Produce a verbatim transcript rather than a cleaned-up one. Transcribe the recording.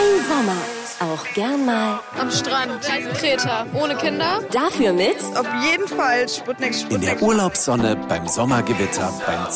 Dein Sommer. Auch gern mal am Strand, Kreta, ohne Kinder. Dafür mit Auf jeden Fall Sputnik, Sputnik. In der Urlaubssonne, beim Sommergewitter, beim